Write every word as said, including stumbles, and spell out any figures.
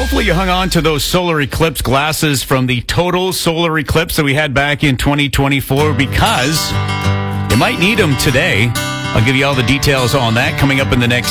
hopefully you hung on to those solar eclipse glasses from the total solar eclipse that we had back in twenty twenty-four, because you might need them today. I'll give you all the details on that coming up in the next